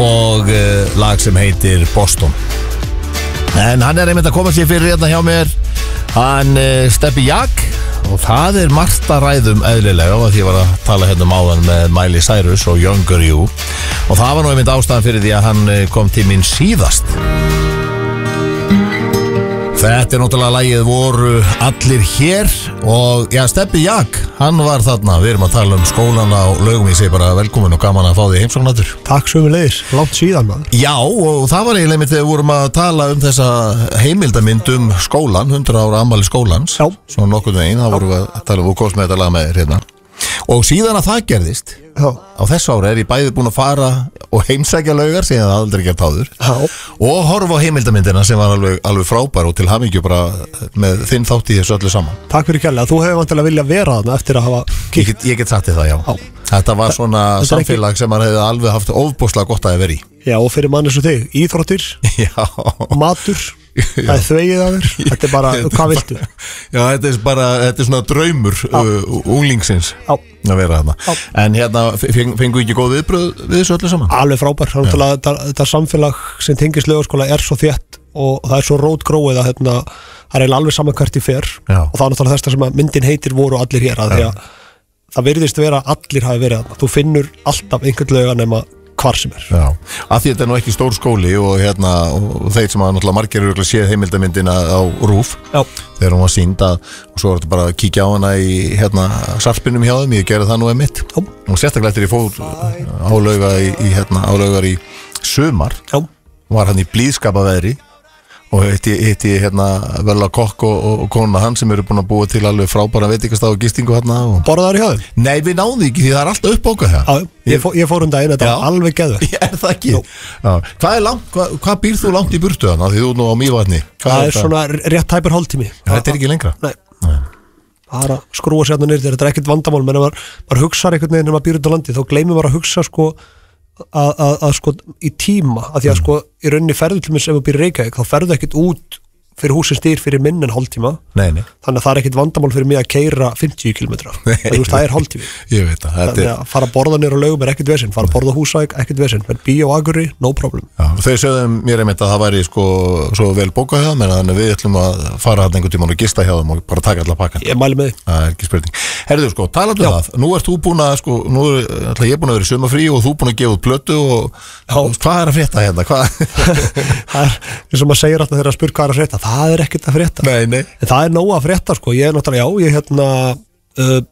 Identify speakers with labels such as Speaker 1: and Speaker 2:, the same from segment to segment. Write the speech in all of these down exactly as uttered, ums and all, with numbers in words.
Speaker 1: og uh, lag sem heitir Boston. En hann er einmitt að koma sér fyrir hérna hjá mér, hann uh, Stebbi Jak, og það er margt að ræðum eðlilega og því ég var að tala hérna um áðan með Miley Cyrus og Younger You, og það var nú einmitt ástæðan fyrir því að hann kom til mín síðast. Þetta er náttúrulega lagið Voru allir hér, og já, Stebbi Jak, hann var þarna. Við erum að tala um skólan á Laugum. Ég segi bara velkomin og gaman að fá þig heimsóknartur.
Speaker 2: Takk sömuleiðis, langt síðan maður.
Speaker 1: Já, og það var eiginlega mitt þegar við vorum að tala um þessa heimildamynd um skólan, hundrað ára afmæli skólans.
Speaker 2: Já.
Speaker 1: Svona nokkurn veginn, þá vorum við að tala um og komst með þetta lag með þér hérna. Og síðan að það gerðist,
Speaker 2: Já.
Speaker 1: á þessu ári er ég bæði búin að fara og heimsækja Laugar, sem ég hafði aldrei gert áður.
Speaker 2: Já.
Speaker 1: Og horfa á heimildamyndina sem var alveg, alveg frábær og til hamingju bara með þinn þátt í þessu öllu saman.
Speaker 2: Takk fyrir kærlega, þú hefur vantilega viljað vera þarna eftir að hafa
Speaker 1: Ég
Speaker 2: kíkt.
Speaker 1: get, ég get sagt þið það, já.
Speaker 2: Já.
Speaker 1: Þetta var svona
Speaker 2: Þetta er ekki-
Speaker 1: samfélag sem maður hefði alveg haft ofboðslega gott að vera í.
Speaker 2: Já, og fyrir mann eins og þig, íþróttir,
Speaker 1: Já.
Speaker 2: matur, það er þvegið af þér, þetta er bara, hvað viltu?
Speaker 1: Já, þetta er bara, þetta er svona draumur uh, unglingsins
Speaker 2: Já.
Speaker 1: að vera þarna.
Speaker 2: Já.
Speaker 1: En hérna, feng, fengu ekki góð viðbröð við þessu öllu saman?
Speaker 2: Alveg frábær, þannig að þetta, þetta samfélag sem tengist Laugaskóla er svo þétt og það er svo rótgróið að hérna, það er eiginlega alveg saman hvert í fer.
Speaker 1: Já.
Speaker 2: Og það er náttúrulega þess að myndin heitir Voru allir hér, að því að það virðist vera að allir hafi verið þarna. Þú finnur alltaf einhvern Lauga nema hvar sem er.
Speaker 1: Já, af því þetta er nú ekki stór skóli og hérna, og þeir sem að náttúrulega margir eru séð heimildamyndina á RÚV
Speaker 2: Já.
Speaker 1: þegar hún var sýnd að, og svo er þetta bara að kíkja á hana í hérna sarpinum hjá þeim, ég gerði það nú einmitt.
Speaker 2: Já.
Speaker 1: Og sérstaklega eftir ég fór á Lauga í, í hérna, á Laugar í sumar,
Speaker 2: Já.
Speaker 1: var hann í blíðskapaveðri og hitti, hitti hérna Vella Kokk og, og, og konuna hann sem eru búin að búa til alveg frábæra veitingastaf og gistingu hérna og...
Speaker 2: Borðaðar hjá þeim?
Speaker 1: Nei, við náðum ekki því það er alltaf uppbókað það.
Speaker 2: Já, ég, fó, ég fór um daginn, þetta
Speaker 1: Já.
Speaker 2: var alveg geðveikt.
Speaker 1: Er það ekki? Já. Hvað er langt, hvað, hvað býr þú langt í burtu þannig? Því þú er nú á Mývatni. Hvað
Speaker 2: Það er
Speaker 1: þetta?
Speaker 2: svona rétt tæpur hálftími.
Speaker 1: Já, þetta er ekki lengra.
Speaker 2: Nei,
Speaker 1: Nei.
Speaker 2: það er að skrúa sér hérna niður, þetta er ekkert vandamál, menn að maður, maður hugsar einhvern veginn þegar maður býr út á landi, þá gleymir maður að hugsa sko að, að, að sko í tíma, að því að sko í rauninni ferðu til minns ef þú býr í Reykjavík, þá ferðu ekkert út fyrir húsin stýr fyrir minn en hálftíma.
Speaker 1: Nei, nei.
Speaker 2: Þannig að það er ekkert vandamál fyrir mig að keyra fimmtíu kílómetra. Það, það er hálftími.
Speaker 1: Ég veit það.
Speaker 2: Þannig að fara að borða niður á Laugum er ekkert vesinn, fara að borða á Húsavík, ekkert vesinn, fyrir bíó á Akureyri, no problem.
Speaker 1: Já, þau sögðum mér einmitt að það væri sko svo vel bókað hjá þeim, en þannig að við ætlum að fara hann einhvern tímann og gista hjá þeim og bara taka alla pakkan.
Speaker 2: Ég mæli með því.
Speaker 1: Það er ekki spurning. Herðu sko, talaðu um það. Nú ert þú búin að sko, nú er ég búin að vera í sumarfrí og þú búin að gefa út plötu og hvað er að frétta hérna? Hvað?
Speaker 2: Það er eins og maður segir alltaf þegar að spurt hvað er að frétta, það er ekkert að frétta.
Speaker 1: Nei, nei.
Speaker 2: En það er nóg að frétta sko, ég er náttúrulega, já, ég hérna uh,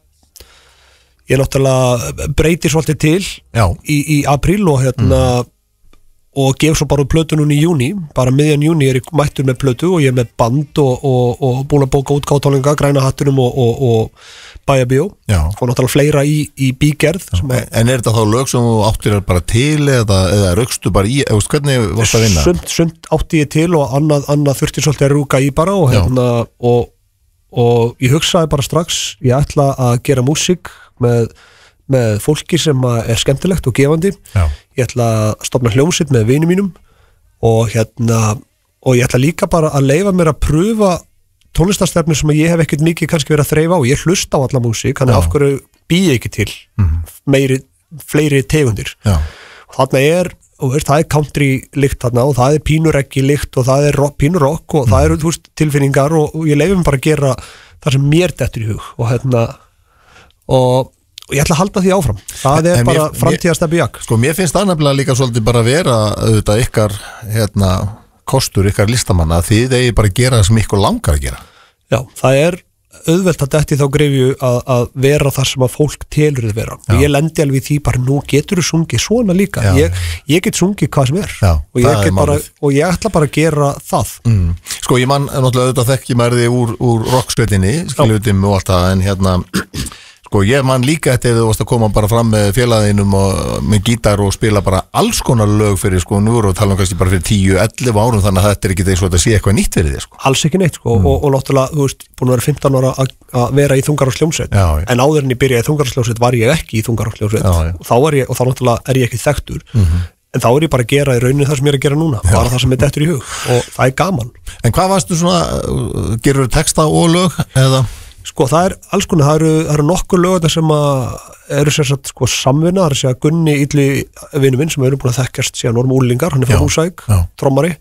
Speaker 2: ég er náttúrulega breyti svolítið til
Speaker 1: Já.
Speaker 2: í, í apríl og hérna mm. og gef svo bara plötu núna í júní, bara miðjan júní er ég mættur með plötu og ég er með band og, og, og búin að bóka útgátólinga, græna hattunum og, og, og bæjabíó og náttúrulega fleira í, í bígerð.
Speaker 1: En er þetta þá lög sem þú áttir bara til eða, eða raukstu bara í, eða hvernig varst að vinna?
Speaker 2: Sumt, sumt átti ég til og annað, annað þurfti svolítið að rúka í bara og, hérna, og, og ég hugsaði bara strax, ég ætla að gera músík með með fólki sem er skemmtilegt og gefandi.
Speaker 1: Já.
Speaker 2: Ég ætla að stofna hljómsveit með vinum mínum og hérna og ég ætla líka bara að leyfa mér að pröfa tónlistarstefnu sem ég hef ekkert mikið kannski verið að þreifa á. Ég hlusta á alla músík, þannig af hverju býð ég ekki til mm. meiri, fleiri tegundir.
Speaker 1: Já.
Speaker 2: Þarna er, og veist, það er country lykt þarna og það er pínureggi lykt og það er rock, pínurokk og mm. það eru þú veist, tilfinningar og, og ég leyfi mér bara að gera það sem mér dettur í hug og hérna og og ég ætla að halda því áfram. Það er en bara framtíða Stebbi Jak.
Speaker 1: Sko, mér finnst það nefnilega líka svolítið bara að vera auðvitað ykkar, hérna, kostur, ykkar listamanna, að þið eigi bara að gera það sem ykkur langar að gera. Já,
Speaker 2: það er auðvelt að detti þá greifju að, að vera þar sem að fólk telur þið vera. Já. Og ég lendi alveg í því bara, nú getur þú sungið svona líka. Já. Ég, ég get sungið hvað sem er. Já, og, ég er bara, og ég ætla bara að gera það. Mm.
Speaker 1: Sko, ég man náttúrulega auðvitað þekki maður þig úr, úr rockskveitinni, skiljutum og allt það, en hérna sko ég man líka eftir að þú varst að koma bara fram með félaginum og með gítar og spila bara alls konar lög fyrir sko, nú erum við að tala um kannski bara fyrir tíu, ellefu árum þannig að þetta er ekki þeir svo að þetta sé eitthvað nýtt fyrir þig sko.
Speaker 2: Alls ekki neitt sko mm. og, og náttúrulega, þú veist, búin að vera fimmtán ára að vera í þungaroksljómsveit en áður en ég byrjaði í þungaroksljómsveit var ég ekki í þungaroksljómsveit og þá er ég, og þá náttúrulega er ég ekki þekktur mm-hmm. en þá er ég bara að gera í rauninni það sem ég er að gera núna já. Bara það sem er dettur í hug og það er gaman.
Speaker 1: En hvað varstu svona, gerur þú texta og lög eða?
Speaker 2: Sko það er alls konar, það eru, það eru nokkur lög sem að eru sérsagt sko samvinna, það er sér að Gunni Illi vinur minn sem við erum búin að þekkjast síðan vorum úlingar, hann er frá Húsavík, trommari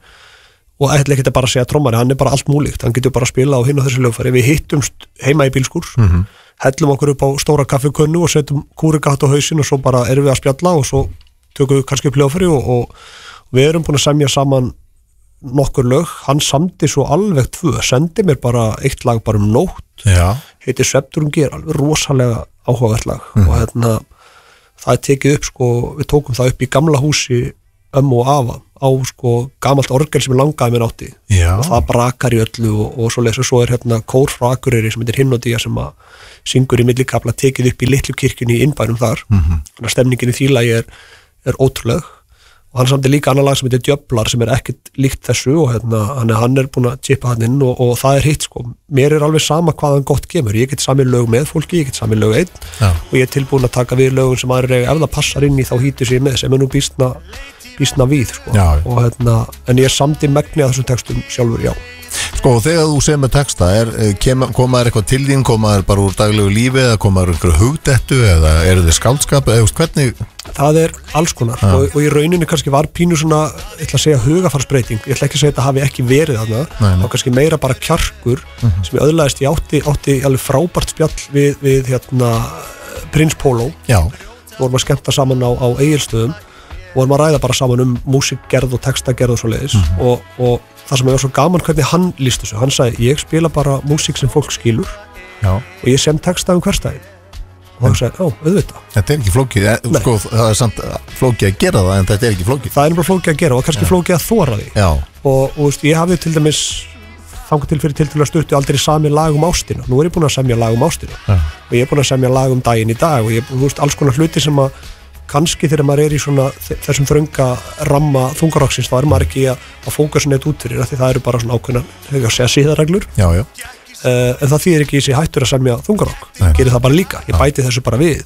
Speaker 2: og ætla ekki bara að segja trommari, hann er bara allt múlíkt, hann getur bara að spila á hinn og þessi lögfæri, við hittumst heima í bílskúr, mm-hmm. hellum okkur upp á stóra kaffikönnu og setjum kúrigatt á hausinn og svo bara erum við að spjalla og svo tökum við kannski upp lögfæri og, og, og við erum búin að semja saman nokkur lög, hann samdi svo alveg tvö, sendi mér bara eitt lag bara um nótt,
Speaker 1: Já.
Speaker 2: heitir Svefndrungi, er alveg rosalega áhugavert lag mm. og hérna það er tekið upp sko, við tókum það upp í gamla húsi ömmu og afa á sko gamalt orgel sem er langaði mér átti
Speaker 1: Já.
Speaker 2: og það brakar í öllu og, og svo lesa, svo er hérna kór frá Akureyri sem heitir Hymnodía sem að syngur í millikafla tekið upp í litlu kirkjunni í innbænum þar,
Speaker 1: mm-hmm.
Speaker 2: þannig að stemningin í því lagi er, er ótrúleg og hann samdi líka annar lag sem heitir Djöflar sem er ekkert líkt þessu og hérna, hann, er, hann er búin að chippa hann inn og, og það er hitt sko, mér er alveg sama hvaðan gott kemur, ég get samið lög með fólki, ég get samið lög einn
Speaker 1: Já.
Speaker 2: og ég er tilbúin að taka við lögun sem aðrir ef það passar inn í þá hýtur sér með sem er nú býstna, býstna við sko.
Speaker 1: Já.
Speaker 2: og hérna, en ég samdi megni að þessum textum sjálfur, já
Speaker 1: Sko, þegar þú segir með texta, er, kem, komaður eitthvað til þín, komaður bara úr daglegu lífi eða komaður einhverju hugdettu eða eru þið skáldskap eða hvernig?
Speaker 2: Það er alls konar og, og í rauninni kannski var pínu svona, ég ætla að segja hugafarsbreyting, ég ætla ekki að segja að þetta hafi ekki verið þarna, þá kannski meira bara kjarkur mm-hmm. sem ég öðlaðist, ég átti, átti alveg frábært spjall við, við hérna, Prins Pólo, vorum að skemmta saman á, á Egilsstöðum og vorum að ræða bara saman um músikgerð og textagerð og svo leiðis mm-hmm. og, og það sem er svo gaman hvernig hann lýst þessu, hann sagði ég spila bara músík sem fólk skilur
Speaker 1: Já.
Speaker 2: og ég sem texta um hverstæðin og hann sagði, já, auðvitað
Speaker 1: Þetta er ekki flókið, sko, það er samt flókið að gera það en þetta er ekki flókið
Speaker 2: Það er bara flókið að gera og kannski Já. flókið að þóra því
Speaker 1: Já.
Speaker 2: og, og veist, ég hafði til dæmis þangað til fyrir til til að stuttu aldrei sami lag um ástina, nú er ég búin að semja lag um ástina
Speaker 1: Já.
Speaker 2: og ég er búin að semja lag um daginn í dag og ég er búin alls konar hluti sem að kannski þegar maður er í svona þessum þrönga ramma þungaroksins þá er maður ekki að, að fókusa neitt út fyrir því það eru bara svona ákveðna, hefur ég að segja síðarreglur
Speaker 1: já, já.
Speaker 2: Uh, en það þýðir ekki í sig hættur að semja þungarokk, gerir það bara líka, ég bæti þessu bara við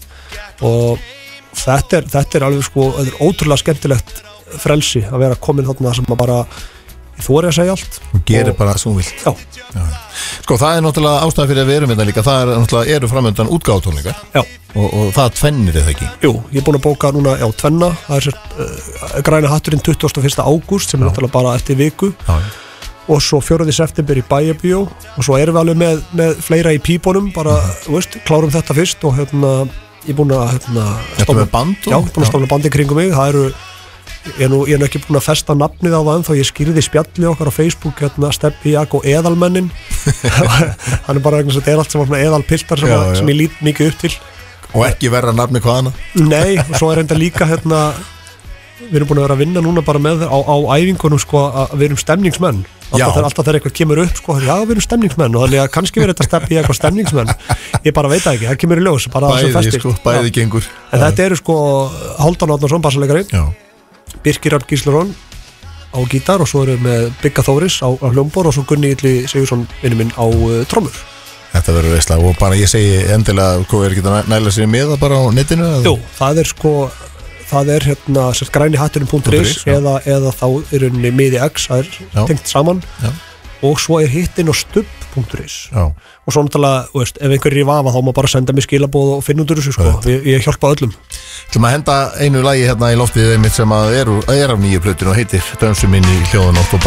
Speaker 2: og þetta er, þetta er alveg sko, þetta er ótrúlega skemmtilegt frelsi að vera komin þarna sem maður bara þú er að segja allt
Speaker 1: og gerir bara sem þú vilt
Speaker 2: já.
Speaker 1: Já. Sko það er náttúrulega ástæða fyrir að við erum þetta líka það er náttúrulega eru framöndan útgáfutónleikar og, og það tvennir eða ekki
Speaker 2: Jú, ég er búin að bóka núna já, tvenna það er sér uh, græna hatturinn tuttugasta og fyrsta ágúst sem er náttúrulega bara eftir viku já. Og svo fjórða september í Bæjarbíó og svo erum við alveg með, með fleira í pípunum bara, þú veist, klárum þetta fyrst og hérna, ég er búin að hérna,
Speaker 1: stofna band og?
Speaker 2: Já, ég er búin að stofna bandi kringum mig það eru Ég er, nú, ég er nú ekki búin að festa nafnið á það en þá ég skýrði spjalli okkar á Facebook hérna, Steppi Jak og Eðalmennin hann er bara eitthvað þetta er allt sem eðalpiltar sem, já, já. sem ég lít mikið upp til
Speaker 1: og ekki verra nafni hvaðana
Speaker 2: Nei, og svo er enda líka hérna, við erum búin að vera að vinna núna bara með á, á æfingunum sko, að við erum stemningsmenn alltaf þegar, alltaf þegar eitthvað kemur upp sko, já við erum stemningsmenn og þannig að kannski verður þetta Steppi Jak og stemningsmenn ég bara veit það ekki, það kemur í ljós
Speaker 1: bæði, sko, bæði gengur
Speaker 2: en þetta eru sko Hálfdán Árnason bassaleikari Birkir Rafn Gíslason á gítar og svo erum við Bigga Þóris á, á hljómbor og svo Gunni Illi Sigursson vinnu minn á uh, trommur
Speaker 1: Þetta verður veistlega og bara ég segi endilega hvað er ekki að næla sér með það bara á netinu? Eða?
Speaker 2: Jú, það er sko það er hérna grænihatturinn punktur is eða, eða þá er henni miði X það er já. Tengt saman já. Og svo er hittin og stubb punktur is og svo náttúrulega, veist, ef einhverjir í vafa þá má bara senda mig skilaboð og finna út úr þessu sko. ég, ég hjálpa öllum
Speaker 1: Þú maður henda einu lagi hérna í loftið sem að er, er af nýju plötinu og heitir Dönsum inn í hljóðanótt og